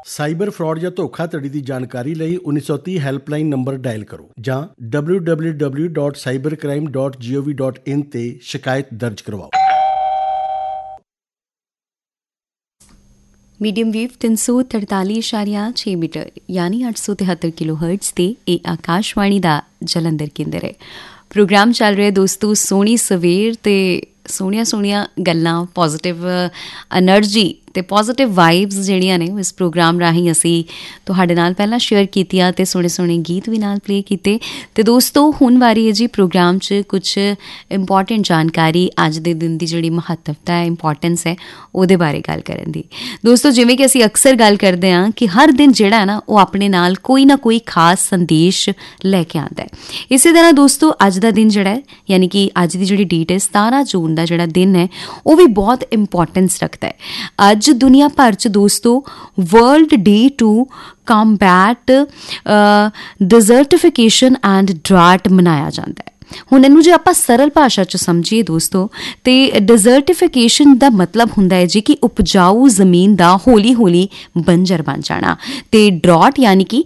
Cyber fraud ਜਾਂ ਧੋਖਾਧੜੀ ਦੀ ਜਾਣਕਾਰੀ ਲਈ 1930 ਹੈਲਪਲਾਈਨ ਨੰਬਰ ਡਾਇਲ ਕਰੋ ਜਾਂ www.cybercrime.gov.in ਤੇ ਸ਼ਿਕਾਇਤ ਦਰਜ ਕਰਵਾਓ। ਮੀਡੀਅਮ ਵੇਵ 343.6 ਮੀਟਰ ਯਾਨੀ 873 ਕਿਲੋਹਰਟਜ਼ ਤੇ ਇਹ ਆਕਾਸ਼ਵਾਣੀ ਦਾ ਜਲੰਧਰ ਕੇਂਦਰ ਹੈ। ਪ੍ਰੋਗਰਾਮ ਚੱਲ ਰਿਹਾ ਦੋਸਤੋ ਸੋਹਣੀ ਸਵੇਰ ਤੇ ਸੋਹਣੀਆਂ ਗੱਲਾਂ, ਪੋਜ਼ੀਟਿਵ ਐਨਰਜੀ ਤੇ ਪੋਜ਼ੀਟਿਵ ਵਾਈਬਸ ਜਿਹੜੀਆਂ ਨੇ ਇਸ ਪ੍ਰੋਗਰਾਮ ਰਾਹੀਂ ਅਸੀਂ ਤੁਹਾਡੇ ਨਾਲ ਪਹਿਲਾਂ ਸ਼ੇਅਰ ਕੀਤੀਆਂ ਤੇ ਸੋਹਣੇ ਗੀਤ ਵੀ ਨਾਲ ਪਲੇ ਕੀਤੇ। ਤੇ ਦੋਸਤੋ ਹੁਣ ਵਾਰੀ ਹੈ ਜੀ ਪ੍ਰੋਗਰਾਮ 'ਚ ਕੁਛ ਇੰਪੋਰਟੈਂਟ ਜਾਣਕਾਰੀ, ਅੱਜ ਦੇ ਦਿਨ ਦੀ ਜਿਹੜੀ ਮਹੱਤਵਤਾ ਹੈ, ਇੰਪੋਰਟੈਂਸ ਹੈ, ਉਹਦੇ ਬਾਰੇ ਗੱਲ ਕਰਨ ਦੀ। ਦੋਸਤੋ ਜਿਵੇਂ ਕਿ ਅਸੀਂ ਅਕਸਰ ਗੱਲ ਕਰਦੇ ਹਾਂ ਕਿ ਹਰ ਦਿਨ ਜਿਹੜਾ ਹੈ ਨਾ ਉਹ ਆਪਣੇ ਨਾਲ ਕੋਈ ਨਾ ਕੋਈ ਖਾਸ ਸੰਦੇਸ਼ ਲੈ ਕੇ ਆਉਂਦਾ ਹੈ। ਇਸੇ ਤਰ੍ਹਾਂ ਦੋਸਤੋ ਅੱਜ ਦਾ ਦਿਨ ਜਿਹੜਾ ਹੈ ਯਾਨੀ ਕਿ ਅੱਜ ਦੀ ਜਿਹੜੀ ਡੇਟ ਹੈ 17 ਜੂਨ ਦਾ ਜਿਹੜਾ ਦਿਨ ਹੈ ਉਹ ਵੀ ਬਹੁਤ ਇੰਪੋਰਟੈਂਸ ਰੱਖਦਾ ਹੈ। ਅੱਜ ਦੁਨੀਆ ਭਰ 'ਚ ਦੋਸਤੋ world day to combat ਡਿਜ਼ਰਟੀਫਿਕੇਸ਼ਨ and drought ਮਨਾਇਆ ਜਾਂਦਾ ਹੈ। ਹੁਣ ਇਹਨੂੰ ਜੇ ਆਪਾਂ ਸਰਲ ਭਾਸ਼ਾ 'ਚ ਸਮਝੀਏ ਦੋਸਤੋ ਤੇ ਡਿਜ਼ਰਟੀਫਿਕੇਸ਼ਨ ਦਾ ਮਤਲਬ ਹੁੰਦਾ ਹੈ ਜੀ ਕਿ ਉਪਜਾਊ ਜ਼ਮੀਨ ਦਾ ਹੌਲੀ ਹੌਲੀ ਬੰਜਰ ਬਣ ਜਾਣਾ ਤੇ ਡਰਾਟ ਯਾਨੀ ਕਿ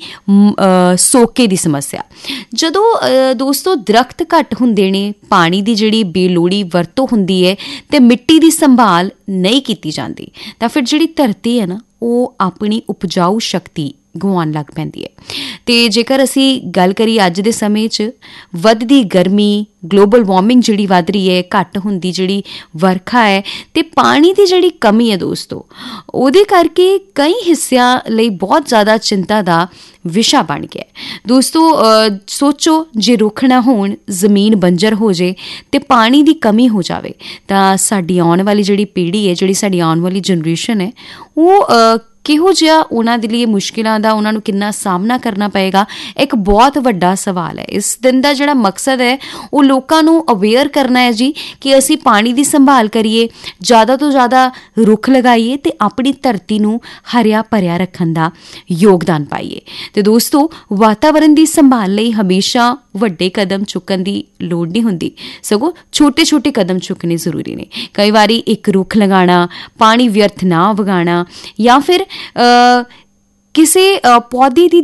ਸੋਕੇ ਦੀ ਸਮੱਸਿਆ। ਜਦੋਂ ਦੋਸਤੋ ਦਰਖਤ ਘੱਟ ਹੁੰਦੇ ਨੇ, ਪਾਣੀ ਦੀ ਜਿਹੜੀ ਬੇਲੋੜੀ ਵਰਤੋਂ ਹੁੰਦੀ ਹੈ ਤੇ ਮਿੱਟੀ ਦੀ ਸੰਭਾਲ ਨਹੀਂ ਕੀਤੀ ਜਾਂਦੀ ਤਾਂ ਫਿਰ ਜਿਹੜੀ ਧਰਤੀ ਹੈ ਨਾ ਉਹ ਆਪਣੀ ਉਪਜਾਊ ਸ਼ਕਤੀ ਗੁਆਉਣ ਲੱਗ ਪੈਂਦੀ ਹੈ। ਤੇ ਜੇਕਰ ਅਸੀਂ ਗੱਲ ਕਰੀਏ ਅੱਜ ਦੇ ਸਮੇਂ 'ਚ ਵੱਧਦੀ ਗਰਮੀ, ਗਲੋਬਲ ਵਾਰਮਿੰਗ ਜਿਹੜੀ ਵੱਧ ਰਹੀ ਹੈ, ਘੱਟ ਹੁੰਦੀ ਜਿਹੜੀ ਵਰਖਾ ਹੈ ਤੇ ਪਾਣੀ ਦੀ ਜਿਹੜੀ ਕਮੀ ਹੈ ਦੋਸਤੋ, ਉਹਦੇ ਕਰਕੇ ਕਈ ਹਿੱਸਿਆਂ ਲਈ ਬਹੁਤ ਜ਼ਿਆਦਾ ਚਿੰਤਾ ਦਾ ਵਿਸ਼ਾ ਬਣ ਗਿਆ। ਦੋਸਤੋ ਸੋਚੋ ਜੇ ਰੁੱਖ ਨਾ ਹੋਣ, ਜ਼ਮੀਨ ਬੰਜਰ ਹੋ ਜਾਏ ਤੇ ਪਾਣੀ ਦੀ ਕਮੀ ਹੋ ਜਾਵੇ ਤਾਂ ਸਾਡੀ ਆਉਣ ਵਾਲੀ ਜਿਹੜੀ ਪੀੜ੍ਹੀ ਹੈ, ਜਿਹੜੀ ਸਾਡੀ ਆਉਣ ਵਾਲੀ ਜਨਰੇਸ਼ਨ ਹੈ, ਉਹ ਕਿਹੋ ਜਿਹਾ ਉਹਨਾਂ ਦੇ ਲਈ ਮੁਸ਼ਕਿਲਾਂ ਦਾ ਉਹਨਾਂ ਨੂੰ ਕਿੰਨਾ ਸਾਹਮਣਾ ਕਰਨਾ ਪਏਗਾ, ਇੱਕ ਬਹੁਤ ਵੱਡਾ ਸਵਾਲ ਹੈ। ਇਸ ਦਿਨ ਦਾ ਜਿਹੜਾ ਮਕਸਦ ਹੈ ਉਹ ਲੋਕਾਂ ਨੂੰ ਅਵੇਅਰ ਕਰਨਾ ਹੈ ਜੀ ਕਿ ਅਸੀਂ ਪਾਣੀ ਦੀ ਸੰਭਾਲ ਕਰੀਏ, ਜ਼ਿਆਦਾ ਤੋਂ ਜ਼ਿਆਦਾ ਰੁੱਖ ਲਗਾਈਏ ਤੇ ਆਪਣੀ ਧਰਤੀ ਨੂੰ ਹਰਿਆ ਭਰਿਆ ਰੱਖਣ ਦਾ ਯੋਗਦਾਨ ਪਾਈਏ। ਤੇ ਦੋਸਤੋ ਵਾਤਾਵਰਨ ਦੀ ਸੰਭਾਲ ਲਈ ਹਮੇਸ਼ਾ ਵੱਡੇ ਕਦਮ ਚੁੱਕਣ ਦੀ ਲੋੜ ਨਹੀਂ ਹੁੰਦੀ, ਸਗੋਂ ਛੋਟੇ ਕਦਮ ਚੁੱਕਣੇ ਜ਼ਰੂਰੀ ਨੇ। ਕਈ ਵਾਰੀ ਇੱਕ ਰੁੱਖ ਲਗਾਉਣਾ, ਪਾਣੀ ਵਿਅਰਥ ਨਾ ਵਗਾਉਣਾ ਜਾਂ ਫਿਰ ਕਿਸੇ ਪੌਦੇ ਦੀ